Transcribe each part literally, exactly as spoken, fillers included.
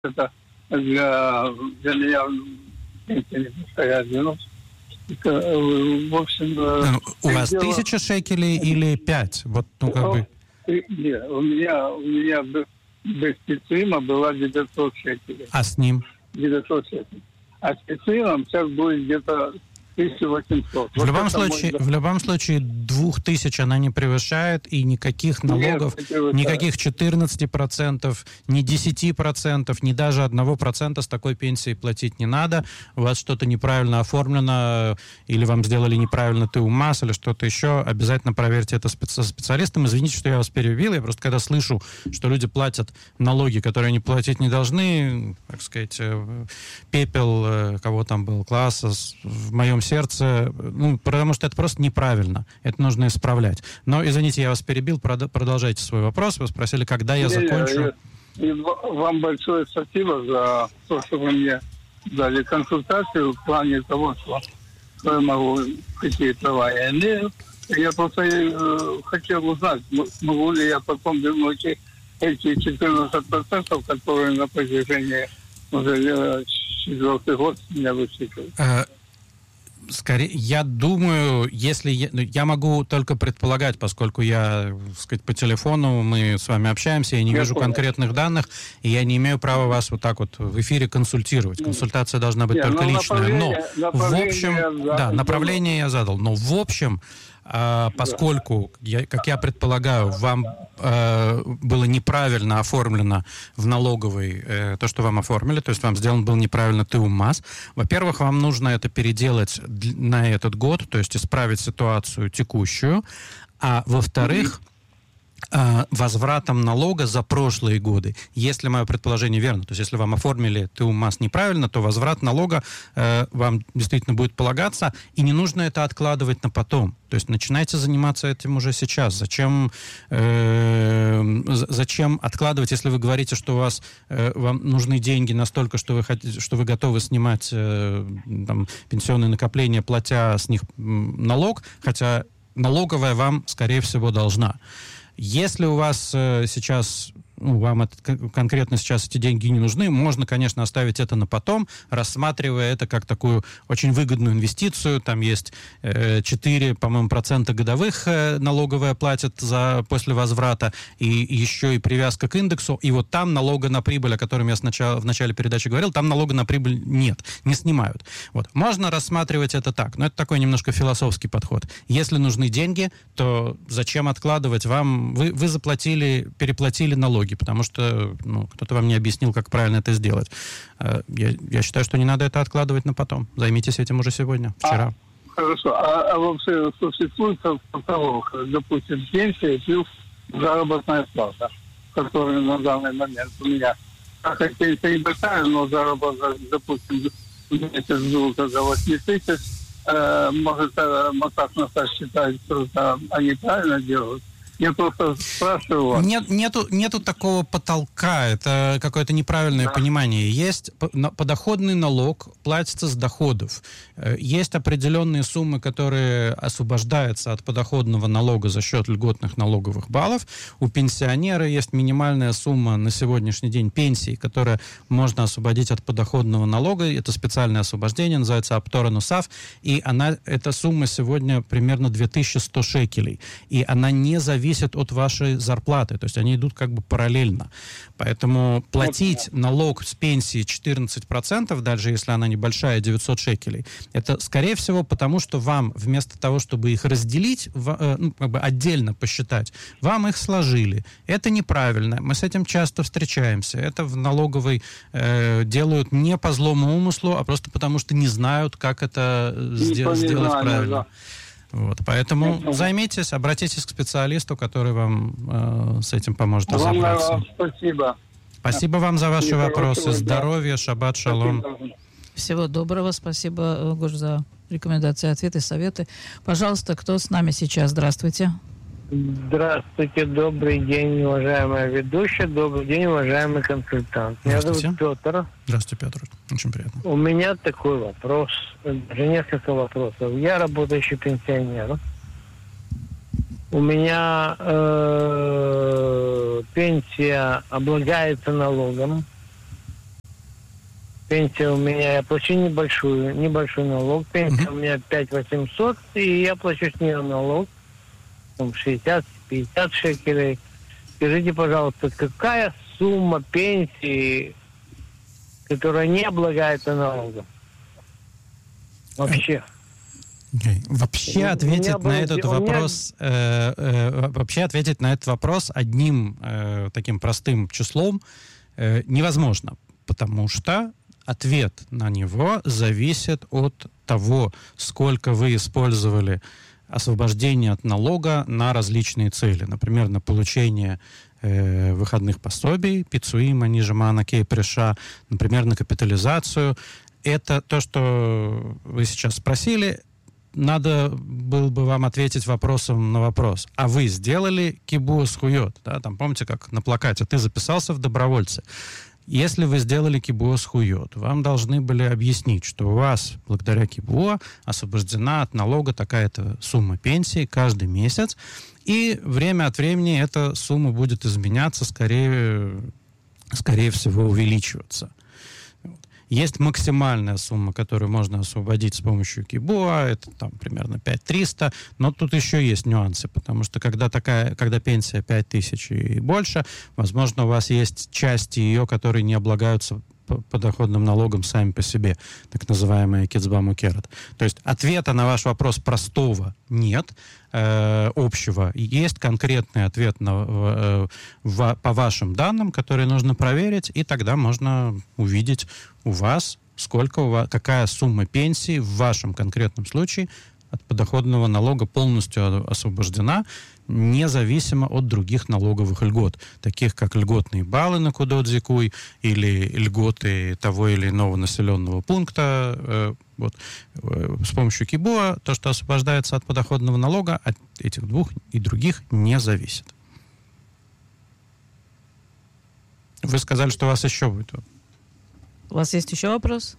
это для, для меня не постоянно. Ну, в общем... Ну, у вас дело... тысяча шекелей или пять? Вот, ну, как бы... Нет, у меня, у меня без специма была девятьсот шекелей. А с ним? девятьсот шекелей. А с специмом сейчас будет где-то тысяча восемьсот. В, вот любом случае, мой... в любом случае, двух тысяч она не превышает, и никаких налогов, Нет, никаких четырнадцать процентов, ни десять процентов, ни даже один процент с такой пенсией платить не надо. У вас что-то неправильно оформлено, или вам сделали неправильно ТУМАС, или что-то еще, обязательно проверьте это со специалистом. Извините, что я вас перебил, я просто когда слышу, что люди платят налоги, которые они платить не должны, так сказать, пепел, кого там был, класса, в моем сердце, ну, потому что это просто неправильно. Это нужно исправлять. Но, извините, я вас перебил, продолжайте свой вопрос. Вы спросили, когда я закончу. И, и вам большое спасибо за то, что вы мне дали консультацию в плане того, что я могу, какие права я имею. Я просто э, хотел узнать, могу ли я потом вернуть эти четырнадцать процентов, которые на протяжении уже четвертый год меня высчитывают. Скорее, я думаю, если я, я могу только предполагать, поскольку я, так сказать, по телефону мы с вами общаемся, я не я вижу понял. конкретных данных, и я не имею права вас вот так вот в эфире консультировать. Консультация должна быть Нет, только личная. Но в общем, я да, направление я задал. Но в общем, э, поскольку, я, как я предполагаю, вам э, было неправильно оформлено в налоговой э, то, что вам оформили, то есть вам сделан был неправильно ТУМАС. Во-первых, вам нужно это переделать на этот год, то есть исправить ситуацию текущую, а во-вторых, э, возвратом налога за прошлые годы, если мое предположение верно, то есть если вам оформили ТУМАС неправильно, то возврат налога э, вам действительно будет полагаться, и не нужно это откладывать на потом. То есть начинайте заниматься этим уже сейчас. Зачем, э, зачем откладывать, если вы говорите, что у вас э, вам нужны деньги настолько, что вы хотите, что вы готовы снимать э, там, пенсионные накопления, платя с них налог, хотя налоговая вам, скорее всего, должна. Если у вас э, сейчас, ну, вам это, конкретно сейчас эти деньги не нужны, можно, конечно, оставить это на потом, рассматривая это как такую очень выгодную инвестицию. Там есть э, четыре, по-моему, процента годовых э, налоговая платит за, после возврата, и, и еще и привязка к индексу. И вот там налога на прибыль, о котором я сначала, в начале передачи говорил, там налога на прибыль нет, не снимают. Вот. Можно рассматривать это так, но это такой немножко философский подход. Если нужны деньги, то зачем откладывать вам? Вы, вы заплатили, переплатили налоги, потому что ну, кто-то вам не объяснил, как правильно это сделать. Я, я считаю, что не надо это откладывать на потом. Займитесь этим уже сегодня, вчера. А, хорошо. А, а вообще существует потолок, допустим, пенсия плюс заработная плата, которая на данный момент у меня. Хотя пенсия небольшая, но заработок, допустим, месяц был за восемь тысяч. Э, может, Мотак Наташ считает, что это они правильно делают. Я просто спрашиваю вас. Нет, нету, нету такого потолка, это какое-то неправильное да. понимание. Есть подоходный налог, платится с доходов. Есть определенные суммы, которые освобождаются от подоходного налога за счет льготных налоговых баллов. У пенсионера есть минимальная сумма на сегодняшний день пенсии, которая можно освободить от подоходного налога. Это специальное освобождение, называется Аптора Нусав. И она, эта сумма сегодня примерно две тысячи сто шекелей. И она не зависит зависит от вашей зарплаты, то есть они идут как бы параллельно. Поэтому платить налог с пенсии четырнадцать процентов, даже если она небольшая, девятьсот шекелей, это, скорее всего, потому что вам вместо того, чтобы их разделить, в, ну, как бы отдельно посчитать, вам их сложили. Это неправильно. Мы с этим часто встречаемся. Это в налоговой э, делают не по злому умыслу, а просто потому что не знают, как это сдел- сделать знаю, правильно. Да. Вот, поэтому Это... займитесь, обратитесь к специалисту, который вам э, с этим поможет разобраться. Вам спасибо. Спасибо вам за ваши спасибо вопросы. Здоровья, шаббат, шалом. Всего доброго. Спасибо, Гош, за рекомендации, ответы, советы. Пожалуйста, кто с нами сейчас? Здравствуйте. Здравствуйте, добрый день, уважаемая ведущая, добрый день, уважаемый консультант. Меня зовут Петр. Здравствуйте, Петр. Очень приятно. У меня такой вопрос, даже несколько вопросов. Я работающий пенсионер. У меня э, пенсия облагается налогом. Пенсия у меня, я плачу небольшую, небольшой налог. Пенсия uh-huh. у меня пять восемьсот, и я плачу с нее налог. Там шестьдесят-пятьдесят шекелей. Скажите, пожалуйста, какая сумма пенсии, которая не облагается налогом? Вообще. Okay. Вообще ответить на этот вопрос, э, э, вообще ответить на этот вопрос одним э, таким простым числом э, невозможно, потому что ответ на него зависит от того, сколько вы использовали освобождение от налога на различные цели. Например, на получение э, выходных пособий, пицуим, они же манаке преша, например, на капитализацию. Это то, что вы сейчас спросили. Надо было бы вам ответить вопросом на вопрос. А вы сделали кибуас хуйот? Да, там, помните, как на плакате, ты записался в добровольцы. Если вы сделали кибуас хуйот, вам должны были объяснить, что у вас, благодаря кибуа, освобождена от налога такая-то сумма пенсии каждый месяц, и время от времени эта сумма будет изменяться, скорее, скорее всего, увеличиваться. Есть максимальная сумма, которую можно освободить с помощью кибуа, это там примерно пять тысяч триста, но тут еще есть нюансы, потому что когда, такая, когда пенсия пять тысяч и больше, возможно, у вас есть части ее, которые не облагаются подоходным налогом сами по себе, так называемые кицба мукерат. То есть ответа на ваш вопрос простого нет, э, общего. Есть конкретный ответ на, э, в, по вашим данным, которые нужно проверить, и тогда можно увидеть у вас, сколько у вас, какая сумма пенсии в вашем конкретном случае от подоходного налога полностью освобождена, независимо от других налоговых льгот, таких как льготные баллы на кудот-зикуй или льготы того или иного населенного пункта. Э, вот. Э, с помощью кибуа то, что освобождается от подоходного налога, от этих двух и других не зависит. Вы сказали, что у вас еще будет. У вас есть еще вопрос?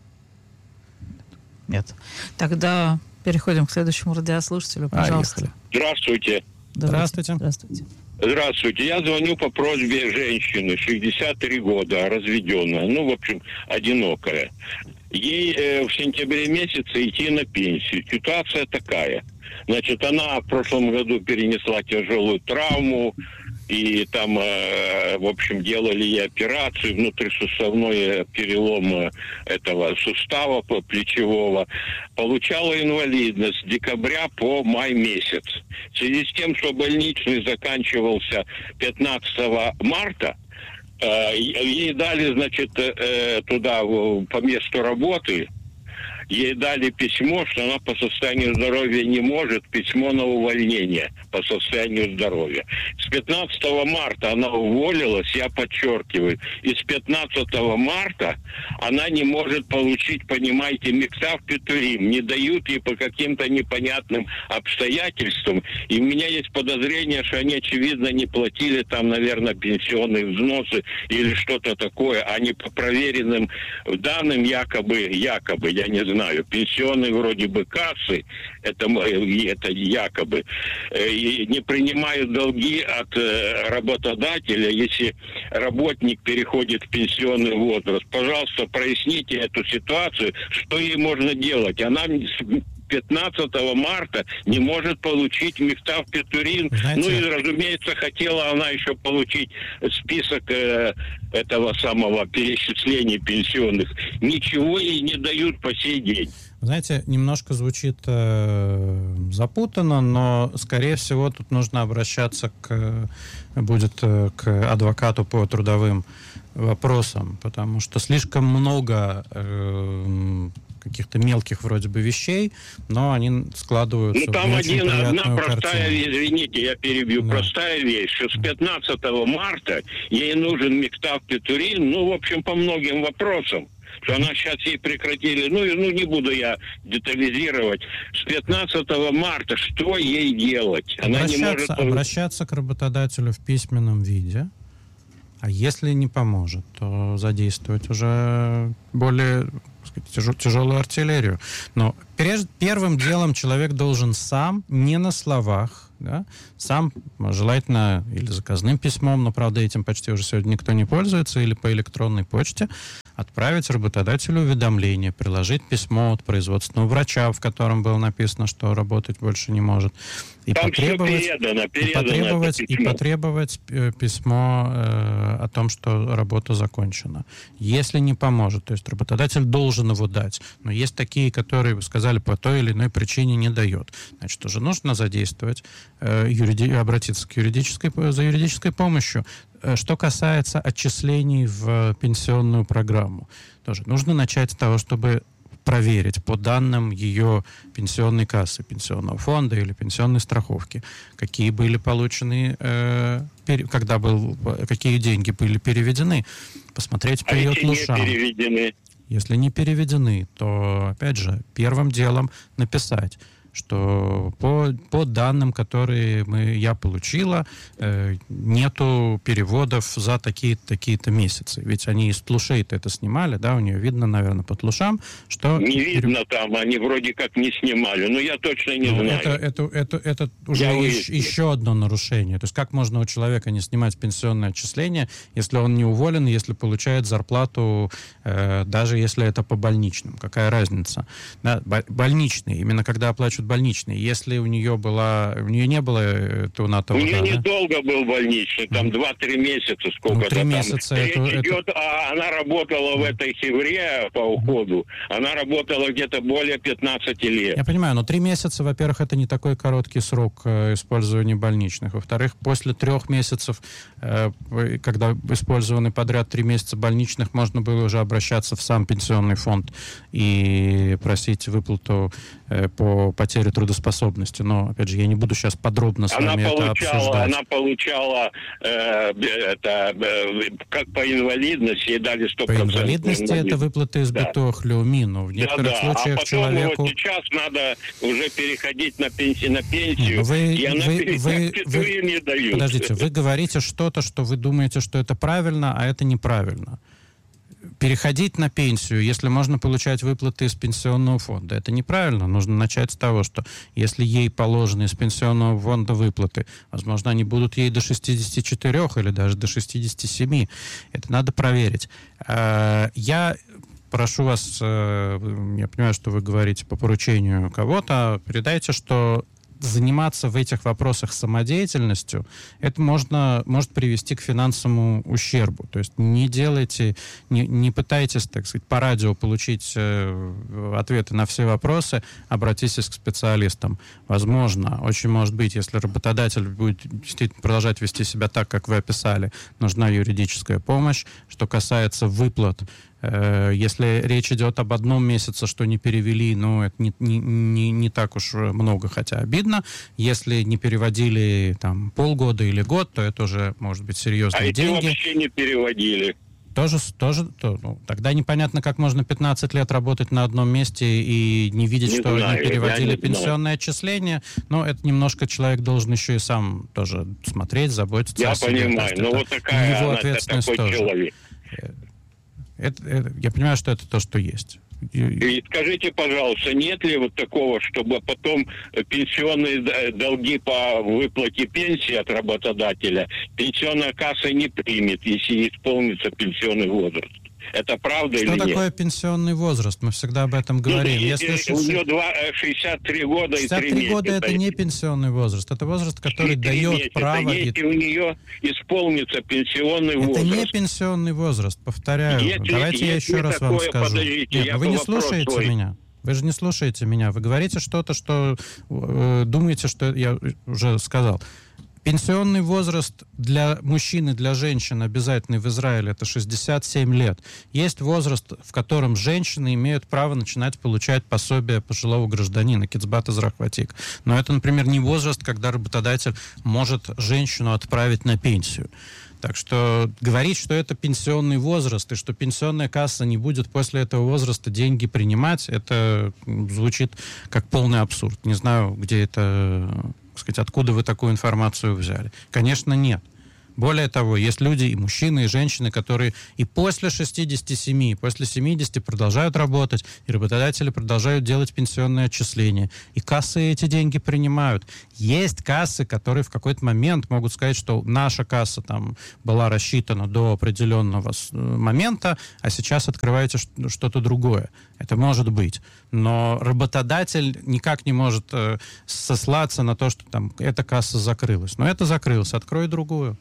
Нет. Тогда переходим к следующему радиослушателю, пожалуйста. Поехали. Здравствуйте. Здравствуйте. Здравствуйте. Здравствуйте. Я звоню по просьбе женщины, шестьдесят три года, разведенная, ну, в общем, одинокая. Ей э, в сентябре месяце идти на пенсию. Ситуация такая. Значит, она в прошлом году перенесла тяжелую травму, и там, э, в общем, делали ей операцию, внутрисуставной перелом этого сустава плечевого. Получала инвалидность с декабря по май месяц. В связи с тем, что больничный заканчивался пятнадцатого марта, э, ей дали, значит, э, туда, по месту работы, ей дали письмо, что она по состоянию здоровья не может, письмо на увольнение по состоянию здоровья. С пятнадцатого марта она уволилась, я подчеркиваю, и с пятнадцатого марта она не может получить, понимаете, миктав петурим, не дают ей по каким-то непонятным обстоятельствам, и у меня есть подозрение, что они, очевидно, не платили там, наверное, пенсионные взносы или что-то такое, они по проверенным данным якобы, якобы, я не знаю, знаю, пенсионные вроде бы кассы, это, это якобы, и не принимают долги от работодателя, если работник переходит в пенсионный возраст. Пожалуйста, проясните эту ситуацию, что ей можно делать. Она пятнадцатого марта не может получить миктав петурин. Знаете, ну и, разумеется, хотела она еще получить список э, этого самого перечисления пенсионных. Ничего ей не дают по сей день. Знаете, немножко звучит э, запутанно, но, скорее всего, тут нужно обращаться к, будет, к адвокату по трудовым вопросам, потому что слишком много э, каких-то мелких вроде бы вещей, но они складываются ну, там в один, очень приятную одна простая картину. вещь, извините, я перебью, да. Простая вещь, что с пятнадцатого марта ей нужен миктав петурин, ну, в общем, по многим вопросам, что она сейчас ей прекратили, ну, ну, не буду я детализировать, с пятнадцатого марта что ей делать? Она обращаться, не может... обращаться к работодателю в письменном виде, а если не поможет, то задействовать уже более... Тяж, тяжелую артиллерию. Но прежде, первым делом человек должен сам, не на словах, да, сам, желательно или заказным письмом, но, правда, этим почти уже сегодня никто не пользуется, или по электронной почте, отправить работодателю уведомление, приложить письмо от производственного врача, в котором было написано, что работать больше не может. И Там потребовать, передано, передано и потребовать, и потребовать письмо э, о том, что работа закончена. Если не поможет, то есть работодатель должен его дать. Но есть такие, которые, вы сказали, по той или иной причине не дает. Значит, уже нужно задействовать, э, юриди... обратиться к юридической, за юридической помощью. Что касается отчислений в пенсионную программу, тоже нужно начать с того, чтобы проверить по данным ее пенсионной кассы, пенсионного фонда или пенсионной страховки, какие были получены, э, пер, когда был, какие деньги были переведены, посмотреть а период если лушам. не переведены? Если не переведены, то, опять же, первым делом написать, что по, по данным, которые мы, я получила, э, нету переводов за такие-то, такие-то месяцы. Ведь они из тлушей-то это снимали, да, у нее видно, наверное, по тлушам, что... Не видно там, они вроде как не снимали, но я точно не ну, знаю. Это, это, это, это уже Я еще, еще одно нарушение. То есть как можно у человека не снимать пенсионное отчисление, если он не уволен, если получает зарплату, э, даже если это по больничным? Какая разница? Да, больничные, именно когда оплачивают больничный. Если у нее была, у нее не было Тунатова, у нее да, недолго был больничный, там mm. два-три месяца, сколько-то ну, три там. месяца Речь это, идет, это... а она работала mm. в этой хевре по уходу, mm. она работала где-то более пятнадцати лет. Я понимаю, но три месяца, во-первых, это не такой короткий срок э, использования больничных. Во-вторых, после трех месяцев, э, когда использованы подряд три месяца больничных, можно было уже обращаться в сам пенсионный фонд и просить выплату э, по потере трудоспособности. Но, опять же, я не буду сейчас подробно с она вами получала, это обсуждать. Она получала э, это, э, как по инвалидности, дали сто процентов. По инвалидности инвалид. Это выплаты из да. битох леуми, но в некоторых да, да. случаях а потом человеку... Вот сейчас надо уже переходить на, пенси... на пенсию, ну, вы, и она вы, переходит, вы, вы, не дают. Подождите, вы говорите что-то, что вы думаете, что это правильно, а это неправильно. Переходить на пенсию, если можно получать выплаты из пенсионного фонда, это неправильно. Нужно начать с того, что если ей положены из пенсионного фонда выплаты, возможно, они будут ей до шестидесяти четырёх или даже до шестидесяти семи. Это надо проверить. Я прошу вас, я понимаю, что вы говорите по поручению кого-то, передайте, что заниматься в этих вопросах самодеятельностью, это можно, может привести к финансовому ущербу. То есть не делайте, не, не пытайтесь, так сказать, по радио получить э, ответы на все вопросы, обратитесь к специалистам. Возможно, очень может быть, если работодатель будет действительно продолжать вести себя так, как вы описали, нужна юридическая помощь. Что касается выплат, если речь идет об одном месяце, что не перевели, ну, это не, не, не, не так уж много, хотя обидно. Если не переводили там полгода или год, то это уже может быть серьезные а деньги. А вообще не переводили. Тоже, тоже то, ну, тогда непонятно, как можно пятнадцать лет работать на одном месте и не видеть, не что знаю, не переводили не пенсионное знаю. отчисление. Но это немножко человек должен еще и сам тоже смотреть, заботиться Я о себе. Я понимаю, но вот такая его она, ответственность такой тоже. Человек. Это, это, я понимаю, что это то, что есть. И скажите, пожалуйста, нет ли вот такого, чтобы потом пенсионные долги по выплате пенсии от работодателя пенсионная касса не примет, если исполнится пенсионный возраст? Это правда что или нет? Что такое пенсионный возраст? Мы всегда об этом говорим. Ну, если у нее шестьдесят три года и три месяца. шестьдесят три года это не пенсионный возраст. Это возраст, который дает месяца. право... Если и... у нее исполнится пенсионный это возраст. Это не пенсионный возраст, повторяю. Если, Давайте я еще раз вам скажу. Нет, вы не слушаете свой. меня. Вы же не слушаете меня. Вы говорите что-то, что э, думаете, что я уже сказал. Пенсионный возраст для мужчин и для женщин обязательный в Израиле это шестьдесят семь лет. Есть возраст, в котором женщины имеют право начинать получать пособие пожилого гражданина, кицбат эзрах ватик. Но это, например, не возраст, когда работодатель может женщину отправить на пенсию. Так что говорить, что это пенсионный возраст, и что пенсионная касса не будет после этого возраста деньги принимать, это звучит как полный абсурд. Не знаю, где это... сказать, откуда вы такую информацию взяли? Конечно, нет. Более того, есть люди, и мужчины, и женщины, которые и после шестидесяти семи, и после семидесяти продолжают работать, и работодатели продолжают делать пенсионные отчисления. И кассы эти деньги принимают. Есть кассы, которые в какой-то момент могут сказать, что наша касса там была рассчитана до определенного момента, а сейчас открываете что-то другое. Это может быть. Но работодатель никак не может э, сослаться на то, что там эта касса закрылась. Но это закрылась, открой другую.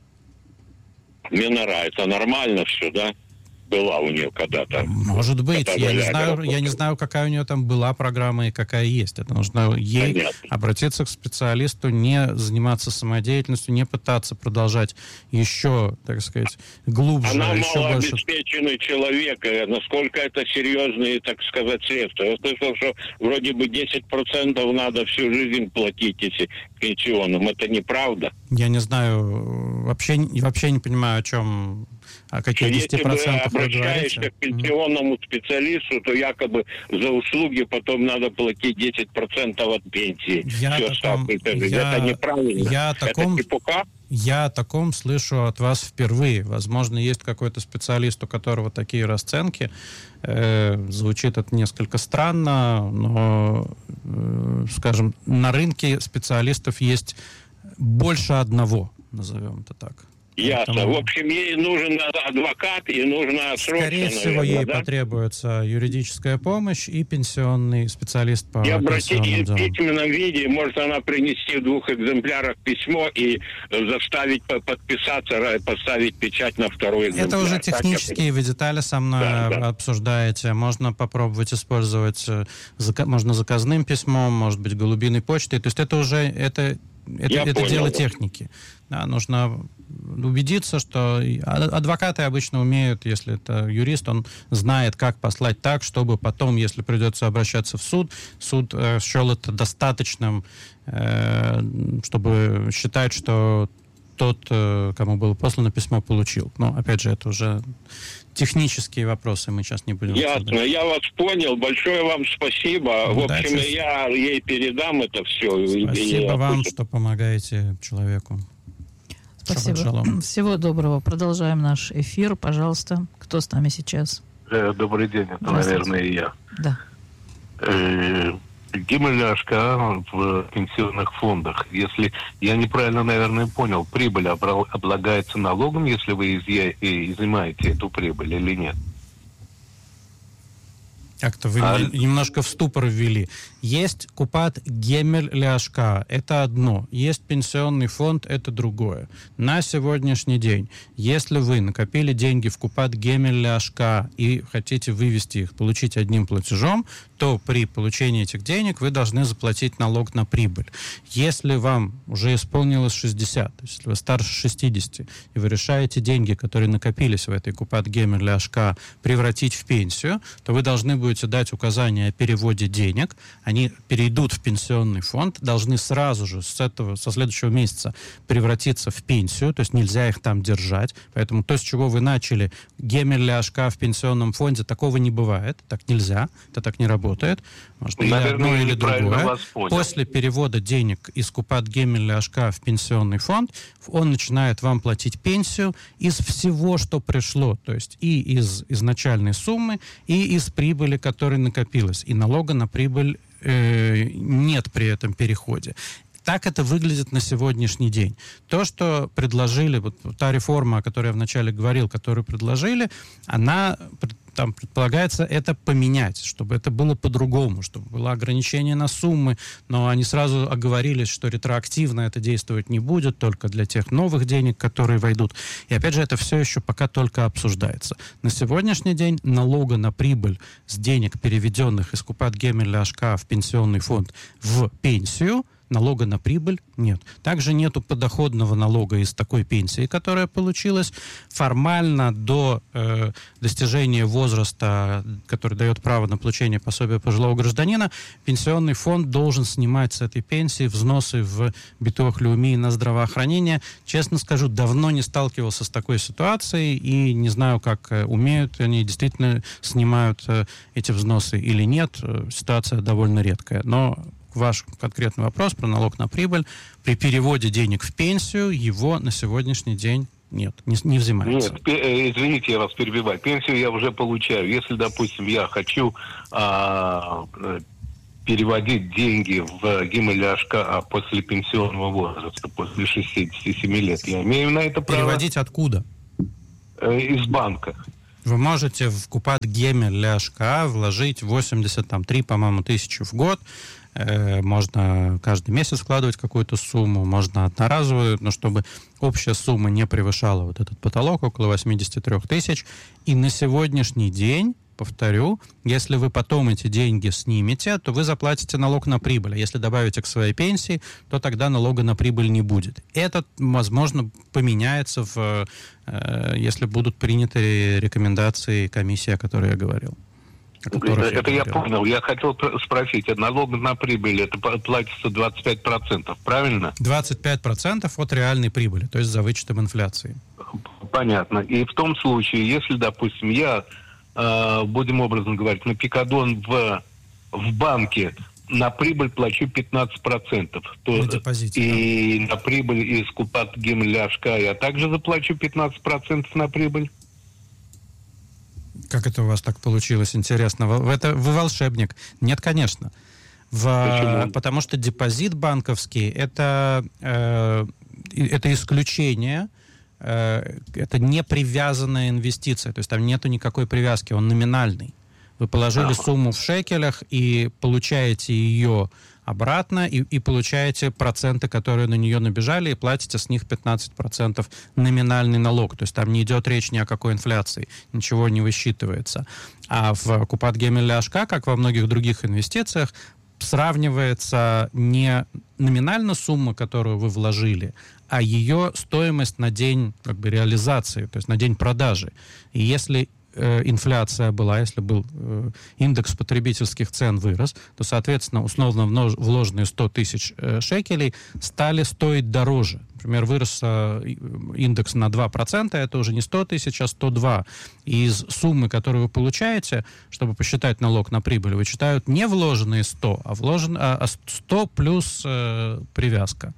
Мне нравится, нормально все, да? Была у нее когда-то. Может быть. Я не, знаю, я не знаю, какая у нее там была программа и какая есть. Это нужно ей Понятно. обратиться к специалисту, не заниматься самодеятельностью, не пытаться продолжать еще, так сказать, глубже. Она еще малообеспеченный больше... человек. Насколько это серьезные, так сказать, средства. Я слышал, что вроде бы десять процентов надо всю жизнь платить, если пенсионным. Это неправда? Я не знаю. Вообще, вообще не понимаю, о чем... О каких десяти процентах вы говорите? Если обращаешься к пенсионному специалисту, то якобы за услуги потом надо платить десять процентов от пенсии. Я Все таком, это, я, это неправильно. Я это таком, чепуха? Я о таком слышу от вас впервые. Возможно, есть какой-то специалист, у которого такие расценки. Э, звучит это несколько странно, но, э, скажем, на рынке специалистов есть больше одного, назовем это так. Ясно. Поэтому... В общем, ей нужен адвокат и нужно срочно, Скорее всего, наверное, ей да? потребуется юридическая помощь и пенсионный специалист по и обратить пенсионным делам. в письменном виде, может она принести в двух экземплярах письмо и заставить подписаться, поставить печать на второй экземпляр. Это уже технические вы детали со мной да, да. обсуждаете. Можно попробовать использовать, можно заказным письмом, может быть, голубиной почтой. То есть это уже это, это, это дело техники. Да, нужно убедиться, что адвокаты обычно умеют, если это юрист, он знает, как послать так, чтобы потом, если придется обращаться в суд, суд э, счел это достаточным, э, чтобы считать, что тот, э, кому было послано письмо, получил. Но, опять же, это уже технические вопросы, мы сейчас не будем Ясно, обсуждать. Я вас понял. Большое вам спасибо. Удачи. В общем, я ей передам это все. Спасибо вам, что помогаете человеку. Спасибо. Всего доброго. Продолжаем наш эфир. Пожалуйста, кто с нами сейчас? Добрый день, это, наверное, я. Да. Гимн-ляшка в пенсионных фондах. Если я неправильно, наверное, понял, прибыль облагается налогом, если вы изымаете эту прибыль или нет? Как-то вы а... немножко в ступор ввели. Есть Купат Гемель Ляшка, это одно. Есть пенсионный фонд, это другое. На сегодняшний день, если вы накопили деньги в Купат Гемель Ляшка и хотите вывести их, получить одним платежом, то при получении этих денег вы должны заплатить налог на прибыль. Если вам уже исполнилось шестьдесят, то есть если вы старше шестидесяти, и вы решаете деньги, которые накопились в этой Купат Гемель Ляшка, превратить в пенсию, то вы должны будете дать указание о переводе денег, они перейдут в пенсионный фонд, должны сразу же с этого, со следующего месяца превратиться в пенсию, то есть нельзя их там держать. Поэтому то, с чего вы начали, Гемель Ляшка в пенсионном фонде, такого не бывает, так нельзя, это так не работает. Может, или одно, или другое. После перевода денег из Купат Гемель Ляшка в пенсионный фонд, он начинает вам платить пенсию из всего, что пришло, то есть и из изначальной суммы, и из прибыли, которая накопилась. И налога на прибыль э, нет при этом переходе. Так это выглядит на сегодняшний день. То, что предложили, вот та реформа, о которой я вначале говорил, которую предложили, она там предполагается это поменять, чтобы это было по-другому, чтобы было ограничение на суммы, но они сразу оговорились, что ретроактивно это действовать не будет, только для тех новых денег, которые войдут. И опять же, это все еще пока только обсуждается. На сегодняшний день налога на прибыль с денег, переведенных из Купат Гемель Ляшка в пенсионный фонд в пенсию, налога на прибыль нет. Также нету подоходного налога из такой пенсии, которая получилась. Формально до э, достижения возраста, который дает право на получение пособия пожилого гражданина, пенсионный фонд должен снимать с этой пенсии взносы в Битуах Леуми на здравоохранение. Честно скажу, давно не сталкивался с такой ситуацией и не знаю, как э, умеют они действительно снимают э, эти взносы или нет. Ситуация довольно редкая. Но ваш конкретный вопрос про налог на прибыль, при переводе денег в пенсию его на сегодняшний день нет, не, не взимается. Нет, извините, я вас перебиваю. Пенсию я уже получаю. Если, допустим, я хочу а, переводить деньги в Гимель АШК после пенсионного возраста, после шестидесяти семи лет, я имею на это право? Переводить откуда? Из банка. Вы можете в Купат Гемель АШК вложить восемьдесят три, по-моему, тысячи в год. Можно каждый месяц вкладывать какую-то сумму, можно одноразовую, но чтобы общая сумма не превышала вот этот потолок, около восемьдесят три тысяч. И на сегодняшний день, повторю, если вы потом эти деньги снимете, то вы заплатите налог на прибыль. А если добавите к своей пенсии, то тогда налога на прибыль не будет. Это, возможно, поменяется, в, э, если будут приняты рекомендации комиссии, о которой я говорил. Это я, я понял. Я хотел спросить, налог на прибыль, это платится двадцать пять процентов, правильно? двадцать пять процентов от реальной прибыли, то есть за вычетом инфляции. Понятно. И в том случае, если, допустим, я, э, будем образно говорить, на пикадон в, в банке на прибыль плачу пятнадцать процентов, то на депозите, и да. На прибыль из Купат Гимель АШК я также заплачу пятнадцать процентов на прибыль? Как это у вас так получилось? Интересно. Вы, это, вы волшебник? Нет, конечно. В, потому что депозит банковский это, э, это исключение, э, это не привязанная инвестиция. То есть там нету никакой привязки, он номинальный. Вы положили сумму в шекелях и получаете ее обратно, и, и получаете проценты, которые на нее набежали, и платите с них пятнадцать процентов номинальный налог. То есть там не идет речь ни о какой инфляции, ничего не высчитывается. А в Купат Гемель АШК, как во многих других инвестициях, сравнивается не номинально сумма, которую вы вложили, а ее стоимость на день как бы реализации, то есть на день продажи. И если инфляция была, если был э, индекс потребительских цен вырос, то, соответственно, условно вложенные сто тысяч э, шекелей стали стоить дороже. Например, вырос э, индекс на два процента, это уже не сто тысяч, а сто два. И из суммы, которую вы получаете, чтобы посчитать налог на прибыль, вычитают не вложенные сто, а, вложен, а сто плюс э, привязка.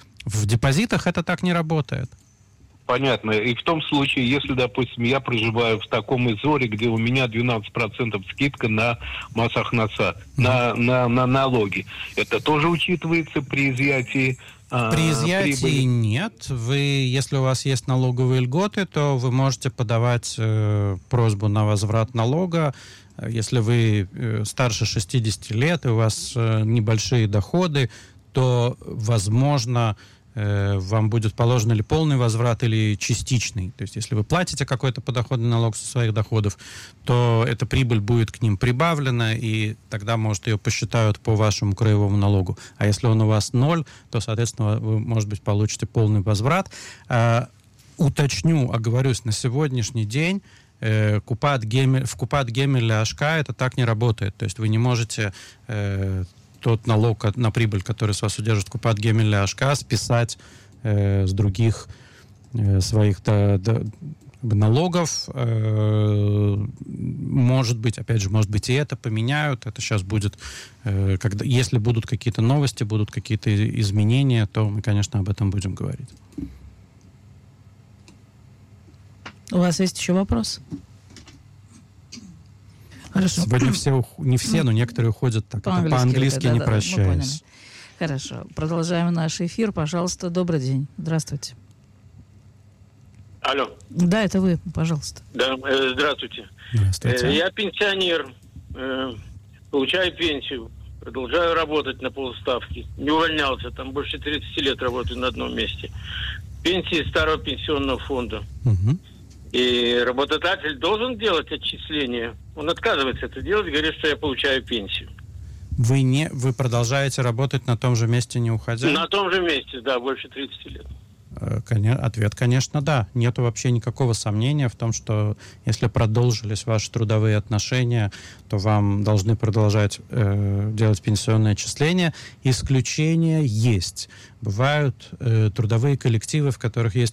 В депозитах это так не работает. Понятно. И в том случае, если, допустим, я проживаю в таком изоре, где у меня двенадцать процентов скидка на Масахнаса, mm-hmm. на, на, на налоги, это тоже учитывается при изъятии а, При изъятии прибыли? Нет. Вы, если у вас есть налоговые льготы, то вы можете подавать э, просьбу на возврат налога. Если вы э, старше шестидесяти лет и у вас э, небольшие доходы, то, возможно, вам будет положен или полный возврат, или частичный. То есть, если вы платите какой-то подоходный налог со своих доходов, то эта прибыль будет к ним прибавлена, и тогда, может, ее посчитают по вашему краевому налогу. А если он у вас ноль, то, соответственно, вы, может быть, получите полный возврат. А, уточню, оговорюсь, на сегодняшний день э, Купат Гемель, в Купат Гемель АШК это так не работает. То есть, вы не можете... Э, тот налог на прибыль, который с вас удержит Купат Гемель АШК, списать э, с других э, своих да, да, налогов. Э, может быть, опять же, может быть, и это поменяют. Это сейчас будет, э, когда, если будут какие-то новости, будут какие-то изменения, то мы, конечно, об этом будем говорить. У вас есть еще вопрос? Хорошо. Сегодня все, не все, но некоторые уходят так. По-английски, по-английски да, не да, прощаясь. Хорошо. Продолжаем наш эфир. Пожалуйста, добрый день. Здравствуйте. Алло. Да, это вы, пожалуйста. Да, э, здравствуйте. Здравствуйте. Э, я пенсионер, э, получаю пенсию, продолжаю работать на полставки. Не увольнялся, там больше тридцати лет работаю на одном месте. Пенсии старого пенсионного фонда. Угу. И работодатель должен делать отчисления. Он отказывается это делать, говорит, что я получаю пенсию. Вы не, вы продолжаете работать на том же месте, не уходя? На том же месте, да, больше тридцати лет. Ответ, конечно, да. Нету вообще никакого сомнения в том, что если продолжились ваши трудовые отношения, то вам должны продолжать э, делать пенсионные отчисления. Исключения есть. Бывают э, трудовые коллективы, в которых есть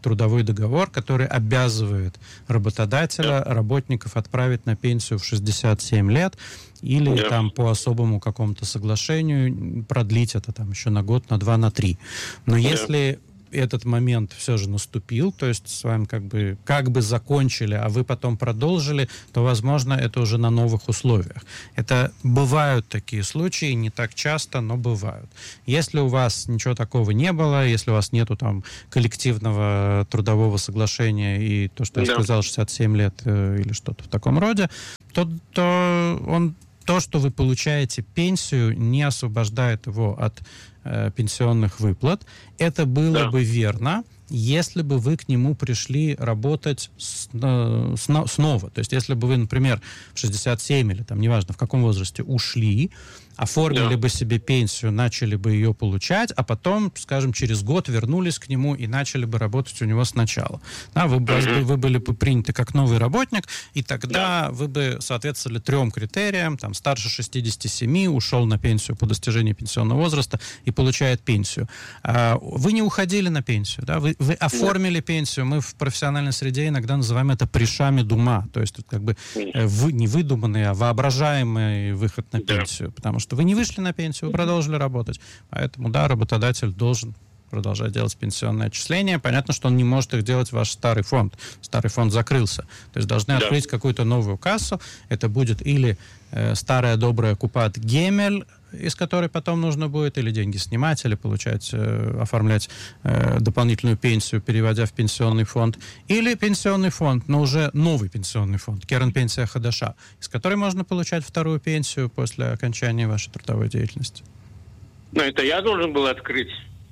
трудовой договор, который обязывает работодателя, работников отправить на пенсию в шестьдесят семь лет, или yeah. там по особому какому-то соглашению продлить это там еще на год, на два, на три. Но yeah. если этот момент все же наступил, то есть с вами как бы, как бы закончили, а вы потом продолжили, то, возможно, это уже на новых условиях. Это бывают такие случаи, не так часто, но бывают. Если у вас ничего такого не было, если у вас нету там коллективного трудового соглашения и то, что yeah. я сказал, шестьдесят семь лет э, или что-то в таком роде, то, то он то, что вы получаете пенсию, не освобождает его от э, пенсионных выплат. Это было да. бы верно, если бы вы к нему пришли работать с, э, с, снова. То есть, если бы вы, например, в шестьдесят семь или, там, неважно, в каком возрасте, ушли, оформили да. бы себе пенсию, начали бы ее получать, а потом, скажем, через год вернулись к нему и начали бы работать у него сначала. Да, вы, uh-huh. вы были бы приняты как новый работник, и тогда да. вы бы соответствовали трем критериям, там, старше шестидесяти семи, ушел на пенсию по достижении пенсионного возраста и получает пенсию. А, вы не уходили на пенсию, да, вы, вы оформили uh-huh. пенсию, мы в профессиональной среде иногда называем это пришами дума, то есть как бы uh-huh. вы, не выдуманный, а воображаемый выход на uh-huh. пенсию, потому что что вы не вышли на пенсию, вы продолжили работать. Поэтому, да, работодатель должен продолжать делать пенсионные отчисления. Понятно, что он не может их делать в ваш старый фонд. Старый фонд закрылся. То есть должны да. открыть какую-то новую кассу. Это будет или э, старая добрая Купат Гемель, из которой потом нужно будет или деньги снимать, или получать, э, оформлять э, дополнительную пенсию, переводя в пенсионный фонд, или пенсионный фонд, но уже новый пенсионный фонд, Керен Пенсия Хадаша, из которой можно получать вторую пенсию после окончания вашей трудовой деятельности. Но это я должен был открыть?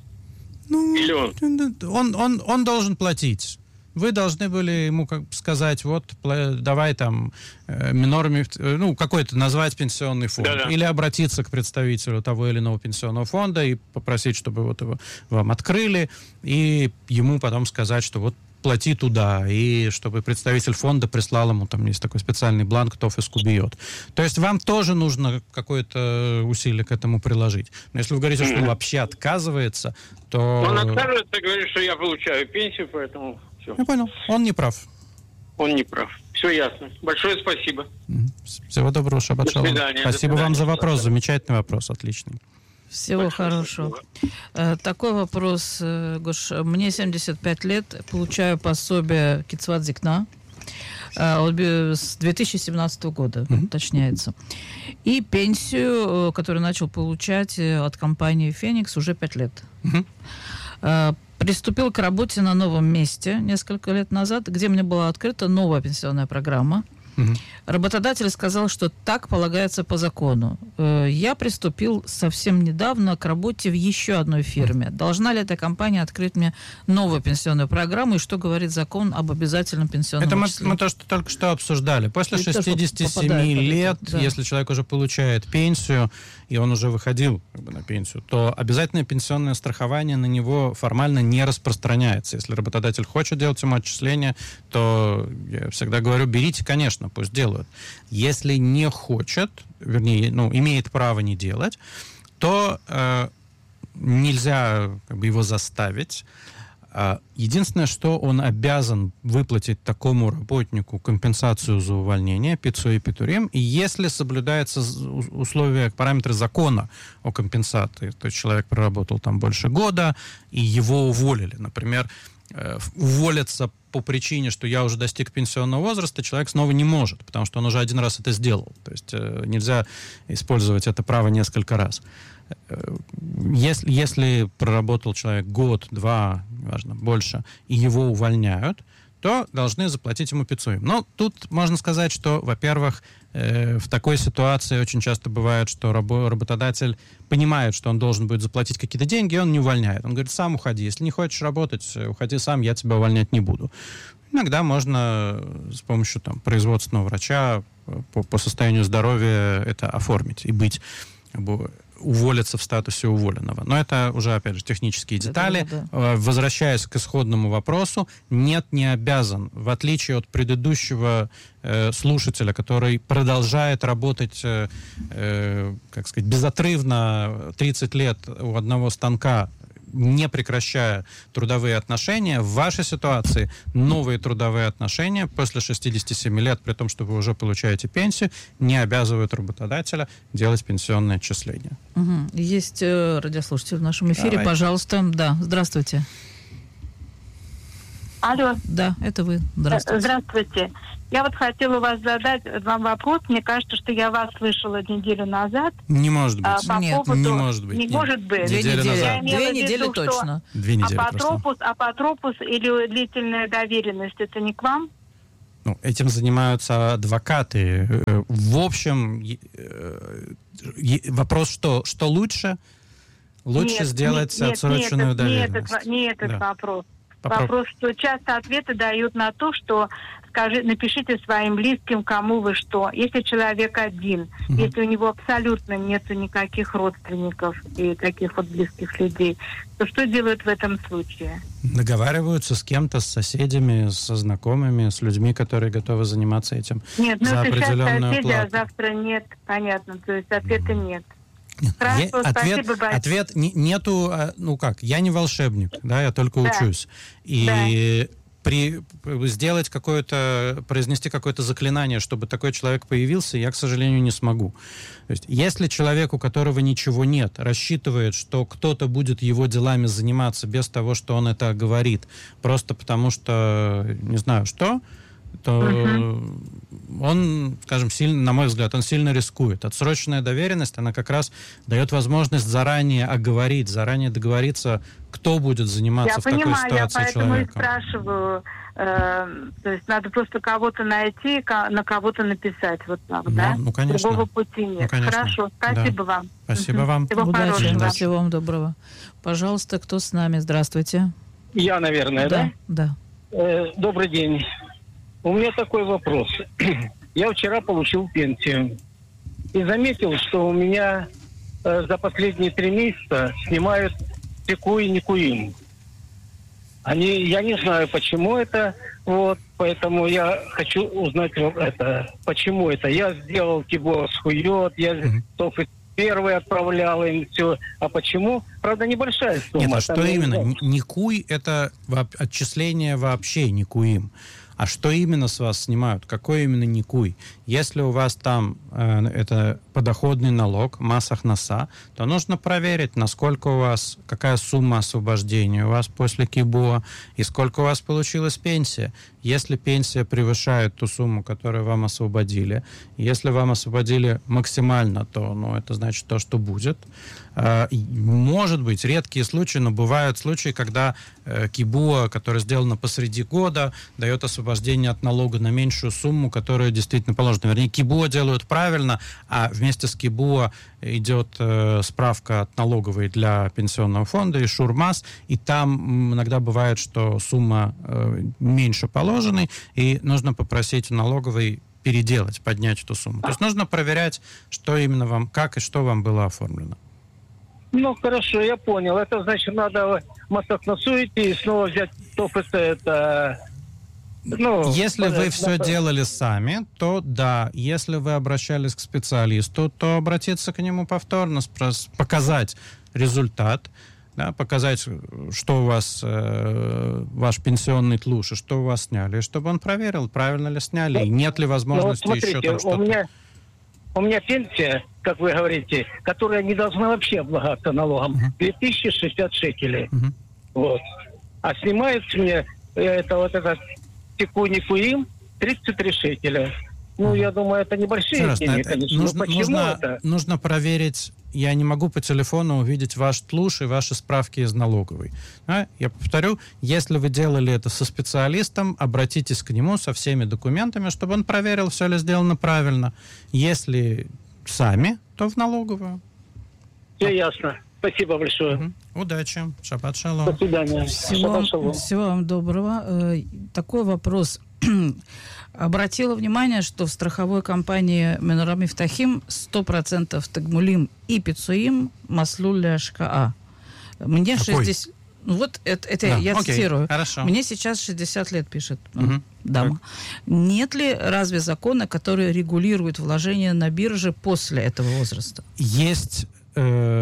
Ну, или он? Он, он, он должен платить. Вы должны были ему как сказать, вот, давай там э, минорами, ну, какой-то назвать пенсионный фонд. Да-да. Или обратиться к представителю того или иного пенсионного фонда и попросить, чтобы вот его вам открыли, и ему потом сказать, что вот плати туда, и чтобы представитель фонда прислал ему, там есть такой специальный бланк, ТОФ Кубиот. То есть вам тоже нужно какое-то усилие к этому приложить. Но если вы говорите, mm-hmm. что он вообще отказывается, то... Он отказывается, говорит, что я получаю пенсию, поэтому... Все. Я понял. Он не прав. Он не прав. Все ясно. Большое спасибо. Всего доброго, шаббат шалом. До свидания. Спасибо До свидания. вам за вопрос. Замечательный вопрос. Отличный. Всего Большое хорошего. Спасибо. Такой вопрос, Гош. Мне семьдесят пять лет, получаю пособие Кицват Зикна с две тысячи семнадцатого года, mm-hmm. уточняется. И пенсию, которую начал получать от компании «Феникс» уже пять лет. Mm-hmm. Приступил к работе на новом месте несколько лет назад, где мне была открыта новая пенсионная программа. Угу. Работодатель сказал, что так полагается по закону. Я приступил совсем недавно к работе в еще одной фирме. Должна ли эта компания открыть мне новую пенсионную программу? И что говорит закон об обязательном пенсионном Это мы, отчислении? мы то, что только что обсуждали. После это шестидесяти семи лет, да. если человек уже получает пенсию, и он уже выходил как бы, на пенсию, то обязательное пенсионное страхование на него формально не распространяется. Если работодатель хочет делать ему отчисления, то я всегда говорю, берите, конечно, пусть делают. Если не хочет, вернее, ну, имеет право не делать, то э, нельзя как бы, его заставить. Единственное, что он обязан выплатить такому работнику компенсацию за увольнение, пиццу и питурим, и если соблюдаются условия, параметры закона о компенсации, то есть человек проработал там больше года, и его уволили, например, уволиться по причине, что я уже достиг пенсионного возраста, человек снова не может, потому что он уже один раз это сделал. То есть нельзя использовать это право несколько раз. Если, если проработал человек год, два, неважно, больше, и его увольняют, то должны заплатить ему пиццу. Но тут можно сказать, что, во-первых, э, в такой ситуации очень часто бывает, что рабо- работодатель понимает, что он должен будет заплатить какие-то деньги, и он не увольняет. Он говорит, сам уходи. Если не хочешь работать, уходи сам, я тебя увольнять не буду. Иногда можно с помощью там, производственного врача по, по состоянию здоровья это оформить и быть как бы, уволиться в статусе уволенного. Но это уже, опять же, технические детали. Это, да. Возвращаясь к исходному вопросу, нет, не обязан. В отличие от предыдущего э, слушателя, который продолжает работать, э, э, как сказать, безотрывно тридцать лет у одного станка, не прекращая трудовые отношения. В вашей ситуации новые трудовые отношения после шестидесяти семи лет, при том, что вы уже получаете пенсию, не обязывают работодателя делать пенсионное отчисление. Угу. Есть э, радиослушатель в нашем эфире. Давайте. Пожалуйста. Да, здравствуйте. Алло. Да, это вы. Здравствуйте. Здравствуйте. Я вот хотела вас задать вам вопрос. Мне кажется, что я вас слышала неделю назад. Не может быть. А, по Нет, поводу... не может быть. Не нет. может быть. Две Неделю недели, назад. Две Я недели имела в виду, точно. Две недели прошло. Апотропус, апотропус или длительная доверенность, это не к вам? Ну, этим занимаются адвокаты. В общем, вопрос, что, что лучше? Лучше нет, сделать нет, отсроченную нет, доверенность. Нет, не этот Да. вопрос. Попро... Вопрос, что часто ответы дают на то, что скажи, напишите своим близким, кому вы что. Если человек один, Мгм. если у него абсолютно нет никаких родственников и таких вот близких людей, то что делают в этом случае? Договариваются с кем-то, с соседями, со знакомыми, с людьми, которые готовы заниматься этим Нет, ну за это сейчас определенную соседи, а плату. завтра нет. Понятно, то есть ответа нет. Хорошо, Е- ответ, спасибо большое. ответ не- нету, а, ну как, я не волшебник, да, я только Да. учусь. И при, сделать какое-то, произнести какое-то заклинание, чтобы такой человек появился, я, к сожалению, не смогу. То есть, если человек, у которого ничего нет, рассчитывает, что кто-то будет его делами заниматься без того, что он это говорит, просто потому что, не знаю что, то Мгм. он, скажем, сильно, на мой взгляд, он сильно рискует. Отсроченная доверенность, она как раз дает возможность заранее оговорить, заранее договориться, кто будет заниматься Я в такой понимаю, я ситуации поэтому и человеком. спрашиваю. э, то есть надо просто кого-то найти, ка- на кого-то написать. Вот так, Ну, да? ну, конечно. Другого пути нет. Ну, конечно. Хорошо, спасибо вам. Спасибо Мгм. вам. Всего Удачи. хорошего. Всего вам доброго. Пожалуйста, кто с нами? Здравствуйте. Я, наверное, да? Да. Э, добрый день. У меня такой вопрос. Я вчера получил пенсию и заметил, что у меня э, за последние три месяца снимают ТКУ и НИКУИМ. Они, я не знаю, почему это, вот, поэтому я хочу узнать это, почему это. Я сделал КИБО с хует, я Мгм. ТОФ первый отправлял им все. А почему? Правда, небольшая сумма. Нет, а что Там, я не именно? знаю. Н- НИКУЙ — это воп- отчисление вообще НИКУИМ. А что именно с вас снимают? Какой именно НИКУЙ? Если у вас там э, это подоходный налог, Масахнаса, то нужно проверить, насколько у вас, какая сумма освобождения у вас после КИБО и сколько у вас получилась пенсия. Если пенсия превышает ту сумму, которую вам освободили, если вам освободили максимально, то ну, это значит то, что будет. Э, и, может быть, редкие случаи, но бывают случаи, когда э, КИБО, которое сделано посреди года, дает освобождение от налога на меньшую сумму, которая действительно положена. Вернее, КИБО делают правильно, а вместе с КИБО идет э, справка от налоговой для пенсионного фонда и ШУРМАС, и там м, иногда бывает, что сумма э, меньше положенной, и нужно попросить у налоговой переделать, поднять эту сумму. То есть нужно проверять, что именно вам, как и что вам было оформлено. Ну, хорошо, я понял. Это значит, надо Масахнасу идти и снова взять ТОФС, это... Ну, Если вы на- все на- делали сами, то да. Если вы обращались к специалисту, то обратиться к нему повторно, спрос- показать результат, да, показать, что у вас, э, ваш пенсионный тлуш, и что у вас сняли, и чтобы он проверил, правильно ли сняли, и нет ли Ну, вот возможности еще смотрите, там у что-то. меня, у меня пенсия, как вы говорите, которая не должна вообще облагаться налогом, Мгм. две тысячи шестьдесят шекелей. Мгм. Вот. А снимается мне э, это вот этот ТКУ-НИКУИМ тридцать три шекеля. Ну, я думаю, это небольшие Еще раз, деньги, это- конечно. нужно, Но почему нужно, это? нужно проверить. Я не могу по телефону увидеть ваш тлуш и ваши справки из налоговой. Да? Я повторю, если вы делали это со специалистом, обратитесь к нему со всеми документами, чтобы он проверил, все ли сделано правильно. Если сами, то в налоговую. Все ясно. Спасибо большое. Мгм. Удачи. Шаббат До шалом. свидания. Всего, Шаббат шалом. всего вам доброго. Э, Такой вопрос. Обратила внимание, что в страховой компании Менора Мифтахим сто процентов Тагмулим и Пицуим Маслуля ШКА. Мне Какой? шестьдесят... Ну вот это, это Да, я окей, цитирую. хорошо. Мне сейчас шестьдесят лет, пишет э, Мгм. дама. Нет ли разве закона, который регулирует вложения на бирже после этого возраста? Есть э,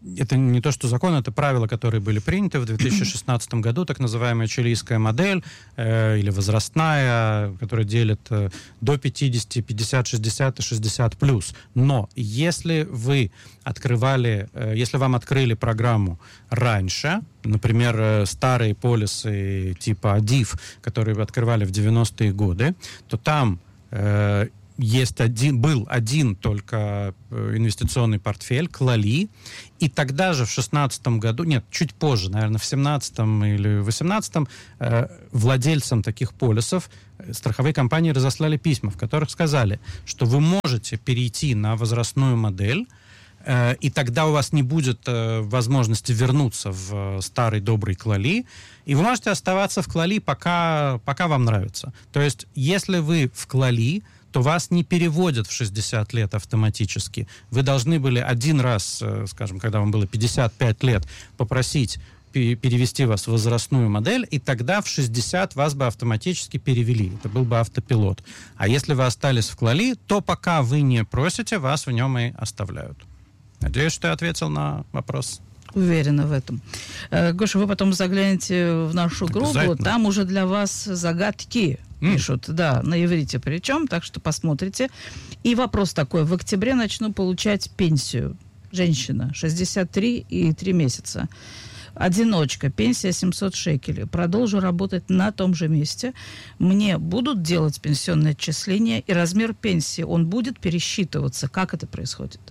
это не то, что закон, это правила, которые были приняты в две тысячи шестнадцатом году, так называемая чилийская модель э, или возрастная, которая делит э, до пятидесяти, пятьдесят, шестьдесят и шестьдесят плюс. Но если вы открывали, э, если вам открыли программу раньше, например, э, старые полисы типа АДИФ, которые вы открывали в девяностые годы, то там э, есть один, был один только инвестиционный портфель, Клали, и тогда же в шестнадцатом году, нет, чуть позже, наверное, в семнадцатом или восемнадцатом, э, владельцам таких полисов страховые компании разослали письма, в которых сказали, что вы можете перейти на возрастную модель, э, и тогда у вас не будет э, возможности вернуться в э, старый добрый Клали, и вы можете оставаться в Клали, пока, пока вам нравится. То есть, если вы в Клали, то вас не переводят в шестьдесят лет автоматически. Вы должны были один раз, скажем, когда вам было пятьдесят пять лет, попросить перевести вас в возрастную модель, и тогда в шестьдесят вас бы автоматически перевели. Это был бы автопилот. А если вы остались в Клали, то пока вы не просите, вас в нем и оставляют. Надеюсь, что я ответил на вопрос. Уверена в этом. Гоша, вы потом заглянете в нашу группу, там уже для вас загадки mm. пишут, да, на иврите причем, так что посмотрите. И вопрос такой, в октябре начну получать пенсию. Женщина, шестьдесят три и три месяца. Одиночка, пенсия семьсот шекелей. Продолжу работать на том же месте. Мне будут делать пенсионное отчисление, и размер пенсии, он будет пересчитываться. Как это происходит?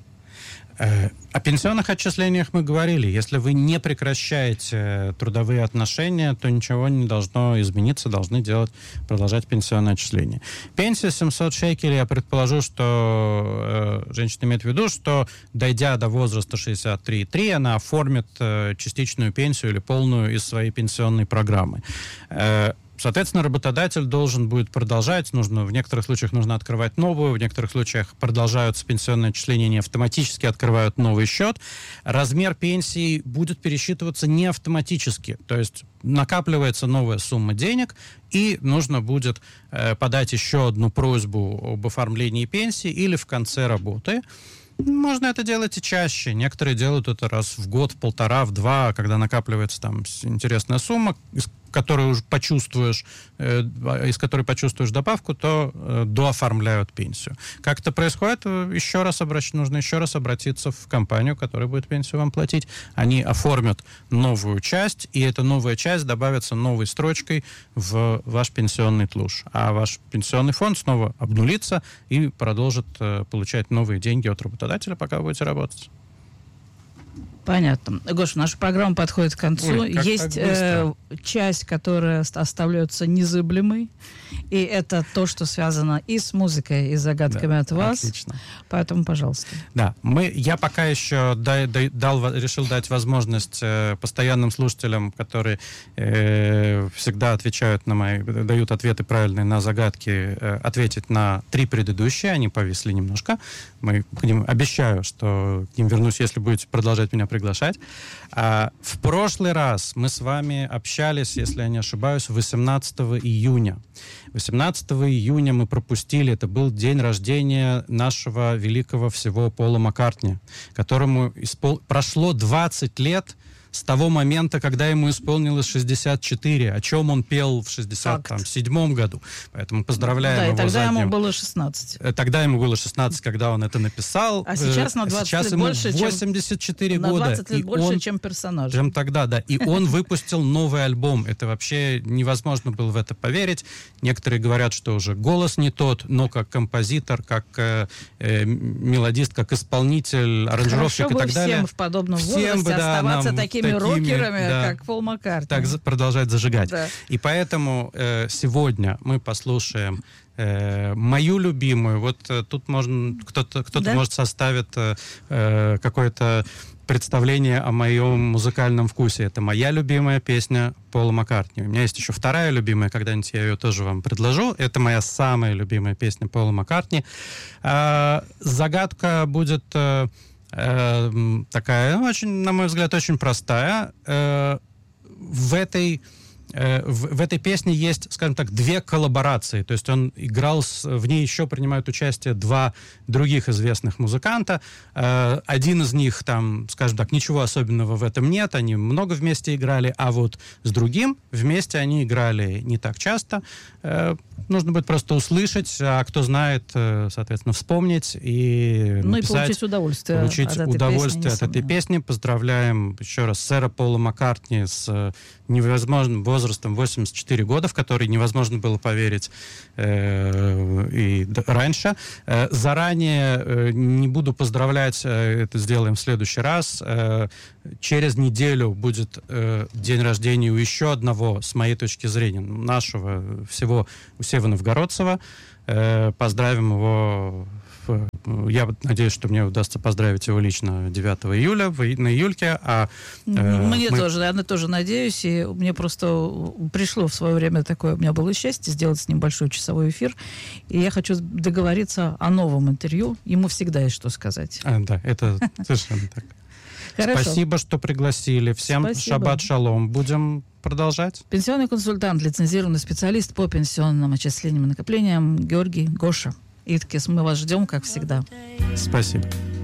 О пенсионных отчислениях мы говорили. Если вы не прекращаете трудовые отношения, то ничего не должно измениться, должны делать, продолжать пенсионное отчисление. Пенсия семьсот шекелей, я предположу, что э, женщина имеет в виду, что, дойдя до возраста шестьдесят три и три, она оформит э, частичную пенсию или полную из своей пенсионной программы. Э, Соответственно, работодатель должен будет продолжать, нужно, в некоторых случаях нужно открывать новую, в некоторых случаях продолжаются пенсионные отчисления, не автоматически открывают новый счет. Размер пенсии будет пересчитываться не автоматически, то есть накапливается новая сумма денег, и нужно будет э, подать еще одну просьбу об оформлении пенсии или в конце работы. Можно это делать и чаще. Некоторые делают это раз в год, в полтора, в два, когда накапливается там интересная сумма, из которой уже почувствуешь, э, из которой почувствуешь добавку, то э, дооформляют пенсию. Как это происходит? Еще раз обращ... Нужно еще раз обратиться в компанию, которая будет пенсию вам платить. Они оформят новую часть, и эта новая часть добавится новой строчкой в ваш пенсионный тлуш. А ваш пенсионный фонд снова обнулится и продолжит э, получать новые деньги от работодателя, пока вы будете работать. Понятно. Гоша, наша программа подходит к концу. Ой, есть э, часть, которая оставляется незыблемой, и это то, что связано и с музыкой, и с загадками да, от вас. Отлично. Поэтому, пожалуйста. Да, мы, я пока еще дай, дай, дал, решил дать возможность э, постоянным слушателям, которые э, всегда отвечают на мои, дают ответы правильные на загадки, э, ответить на три предыдущие. Они повисли немножко. Мы к ним обещаю, что к ним вернусь, если будете продолжать меня приглашать. А, в прошлый раз мы с вами общались, если я не ошибаюсь, восемнадцатого июня. восемнадцатого июня мы пропустили, это был день рождения нашего великого всего Пола Маккартни, которому испол... прошло двадцать лет с того момента, когда ему исполнилось шестьдесят четыре, о чем он пел в шестьдесят седьмом году. Поэтому поздравляем да, его. Да, и тогда ему задним... было шестнадцать. Тогда ему было шестнадцать, когда он это написал. А сейчас на двадцать сейчас лет ему больше, восемьдесят четыре чем... года. На двадцать лет и больше, он... чем персонаж. Чем тогда, да. И он выпустил новый альбом. Это вообще невозможно было в это поверить. Некоторые говорят, что уже голос не тот, но как композитор, как э, э, мелодист, как исполнитель, аранжировщик Хорошо и так далее. Всем в подобном всем возрасте бы, да, оставаться такими, такими рокерами, да, как Пол Маккартни. Так за, продолжать зажигать. Да. И поэтому э, сегодня мы послушаем э, мою любимую. Вот э, тут можно, кто-то, кто-то да? может составить э, какое-то представление о моем музыкальном вкусе. Это моя любимая песня Пола Маккартни. У меня есть еще вторая любимая, когда-нибудь я ее тоже вам предложу. Это моя самая любимая песня Пола Маккартни. Э, загадка будет э, э, такая, очень, на мой взгляд, очень простая. Э, в этой э, в, в этой песне есть, скажем так, две коллаборации. То есть он играл, с, в ней еще принимают участие два других известных музыканта. Э, один из них, там, скажем так, ничего особенного в этом нет, они много вместе играли, а вот с другим вместе они играли не так часто. Э, нужно будет просто услышать, а кто знает, э, соответственно, вспомнить и ну написать, и получить удовольствие, получить от, этой удовольствие песни, от этой песни. Поздравляем еще раз сэра Пола Маккартни с э, невозможным возрастом восемьдесят четыре года, в который невозможно было поверить э, и д- раньше. Э, заранее э, не буду поздравлять, э, это сделаем в следующий раз. Э, через неделю будет э, день рождения у еще одного, с моей точки зрения, нашего всего Сева Новгородцева. Э, поздравим его. В, я надеюсь, что мне удастся поздравить его лично девятого июля, в, на июльке. А, э, мне мы... тоже, я на тоже надеюсь. И мне просто пришло в свое время такое, у меня было счастье сделать с ним большой часовой эфир. И я хочу договориться о новом интервью. Ему всегда есть что сказать. А, да, это совершенно так. Хорошо. Спасибо, что пригласили. Всем Спасибо. шаббат шалом. Будем продолжать. Пенсионный консультант, лицензированный специалист по пенсионным отчислениям и накоплениям Георгий Гоша. Иткис, мы вас ждем, как всегда. Спасибо.